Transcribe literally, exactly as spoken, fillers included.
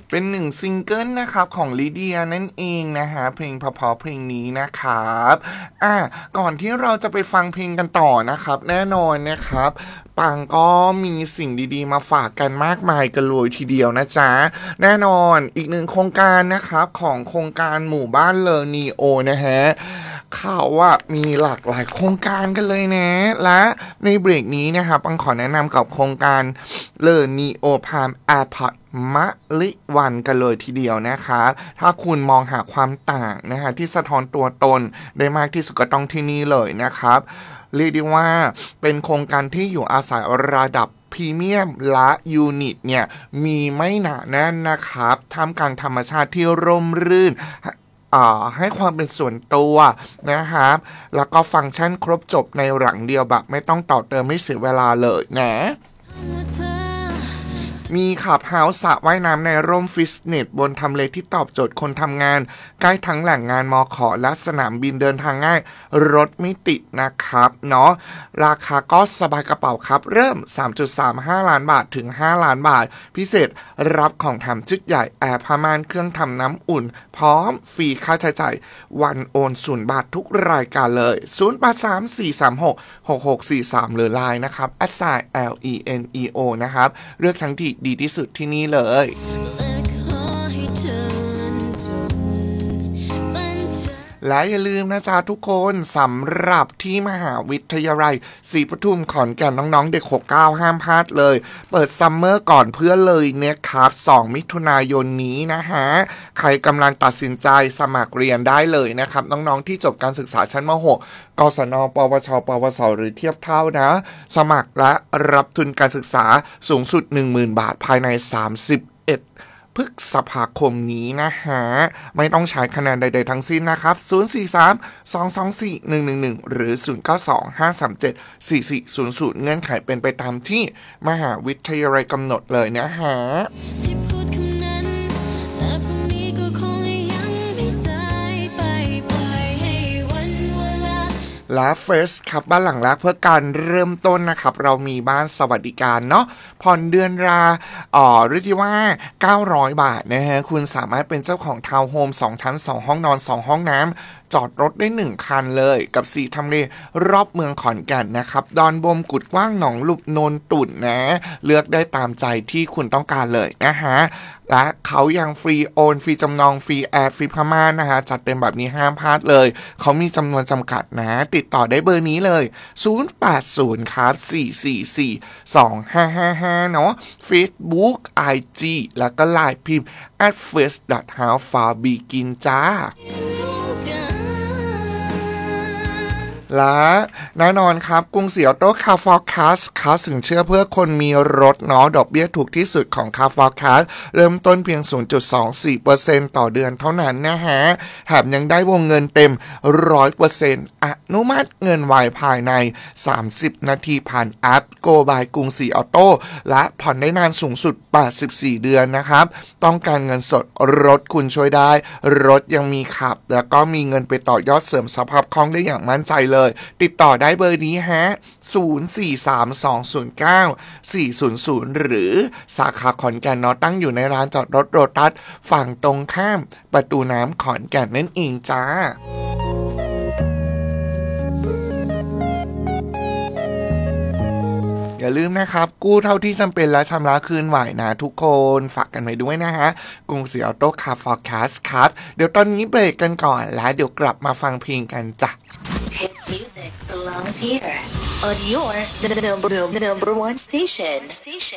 เป็นหนึ่งซิงเกิลนะครับของลิเดียนั่นเองนะฮะเพลงเพราะๆเพลงนี้นะครับอ่ะก่อนที่เราจะไปฟังเพลงกันต่อนะครับแน่นอนนะครับปังก็มีสิ่งดีๆมาฝากกันมากมายกันเลยทีเดียวนะจ๊ะแน่นอนอีกหนึ่งโครงการนะครับของโครงการหมู่บ้านเลอนีโอนะฮะเขาว่ามีหลากหลายโครงการกันเลยนะและในเบรกนี้นะครับปังขอแนะนำกับโครงการเลอนีโอพามแอร์พอร์ตมะลิวันกันเลยทีเดียวนะคะถ้าคุณมองหาความต่างนะฮะที่สะท้อนตัวตนได้มากที่สุดก็ต้องที่นี่เลยนะครับเรียกได้ว่าเป็นโครงการที่อยู่อาศัยระดับพรีเมียมและยูนิตเนี่ยมีไม่หนาแน่นนะครับท่ามกลางธรรมชาติที่ร่มรื่นให้ความเป็นส่วนตัวนะครับแล้วก็ฟังก์ชันครบจบในหลังเดียวแบบไม่ต้องต่อเติมไม่เสียเวลาเลยนะมีขับเฮาส์สระว่ายน้ำในร่มฟิตเนสบนทำเลที่ตอบโจทย์คนทำงานใกล้ทั้งแหล่งงานมข.และสนามบินเดินทางง่ายรถไม่ติดนะครับเนาะราคาก็สบายกระเป๋าครับเริ่ม สามจุดสามห้า ล้านบาทถึงห้าล้านบาทพิเศษรับของแถมชุดใหญ่แอร์ผ้าม่านเครื่องทำน้ำอุ่นพร้อมฟรีค่าใช้จ่ายวันโอนศูนย์บาททุกรายการเลยศูนย์ แปด สาม สี่ สาม หก หก หก สี่ สามหรือ ไลน์ นะครับ แอท ไซน์ แอล อี เอ็น อี โอ นะครับเลือกทั้งที่ดีที่สุดที่นี่เลยและอย่าลืมนะจ๊ะทุกคนสำหรับที่มหาวิทยาลัยศรีปทุมขอนแก่นน้องๆเด็กหกเก้าห้ามพลาดเลยเปิดซัมเมอร์ก่อนเพื่อนเลยเนี่ยครับสองมิถุนายนนี้นะฮะใครกำลังตัดสินใจสมัครเรียนได้เลยนะครับน้องๆที่จบการศึกษาชั้นม หก กศน ปวช ปวส หรือเทียบเท่านะสมัครและรับทุนการศึกษาสูงสุด หนึ่งหมื่น บาทภายในสามสิบเอ็ดพฤษภาคมนี้นะฮะไม่ต้องใช้คะแนนใดๆทั้งสิ้นนะครับศูนย์ สี่ สาม สอง สอง สี่ หนึ่ง หนึ่ง หนึ่งหรือศูนย์ เก้า สอง ห้า สาม เจ็ด สี่ สี่ ศูนย์ ศูนย์เงื่อนไขเป็นไปตามที่มหาวิทยาลัยกำหนดเลยนะฮะและเฟสครับบ้านหลังรักเพื่อการเริ่มต้นนะครับเรามีบ้านสวัสดิการเนาะผ่อนเดือนละอ๋อเรียกว่าเก้าร้อยบาทนะฮะคุณสามารถเป็นเจ้าของทาวน์โฮมสองชั้นสองห้องนอนสองห้องน้ำจอดรถได้หนึ่งคันเลยกับสี่ทำเลรอบเมืองขอนแก่นนะครับดอนบมกุดกว้างหนองลุบโนนตุ่นนะเลือกได้ตามใจที่คุณต้องการเลยนะฮะและเขายังฟรีโอนฟรีจำนองฟรีแอร์ฟรีพม่านะฮะจัดเต็มแบบนี้ห้ามพลาดเลยเขามีจำนวนจำกัดนะติดต่อได้เบอร์นี้เลยศูนย์ แปด ศูนย์ ครับ สี่ สี่ สี่ สอง ห้า ห้า ห้า เนาะ Facebook ไอ จี แล้วก็ ไลน์ พิมพ์ แอท เฟส ดอท เฮาส์ ฟอร์ บี กิน จ้าและแน่นอนครับกรุงศรีออโต้คาร์ฟอร์คัสคาสินเชื่อเพื่อคนมีรถเนาะดอกเบี้ยถูกที่สุดของคาร์ฟอร์คัสเริ่มต้นเพียง ศูนย์จุดสองสี่เปอร์เซ็นต์ ต่อเดือนเท่านั้นนะฮะแถมยังได้วงเงินเต็ม หนึ่งร้อยเปอร์เซ็นต์ อนุมัติเงินไวภายในสามสิบนาทีผ่านแอป Go by กรุงศรีออโต้และผ่อนได้นานสูงสุดแปดสิบสี่เดือนนะครับต้องการเงินสดรถคุณช่วยได้รถยังมีขับแล้วก็มีเงินไปต่อยอดเสริมสภาพคล่องได้อย่างมั่นใจเลยติดต่อได้เบอร์นี้ฮะศูนย์ สี่ สาม สอง ศูนย์ เก้า สี่ ศูนย์ ศูนย์หรือสาขาขอนแก่นเนาะตั้งอยู่ในร้านจอดรถโรตัสฝั่งตรงข้ามประตูน้ำขอนแก่นนั่นเองจ้าอย่าลืมนะครับกู้เท่าที่จำเป็นและชำระคืนไหวนะทุกคนฝากกันไว้ด้วยนะฮะกรุงศรีออโต้คาร์ฟอร์แคสต์ครับเดี๋ยวตอนนี้เบรกกันก่อนแล้วเดี๋ยวกลับมาฟังเพลงกันจ้ะ Hit music belongs here on your the number the number one station station